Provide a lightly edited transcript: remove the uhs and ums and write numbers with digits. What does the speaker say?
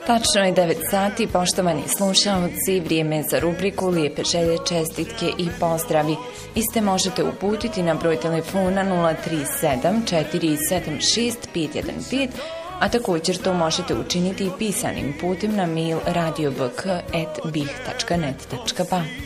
Tačno je 9 sati, poštovani slušaoci, vrijeme za rubriku Lijepe želje, čestitke i pozdravi. Iste možete uputiti na broj telefona 037 476 515, a također to možete učiniti i pisanim putem na mail radiobk@bih.net.ba.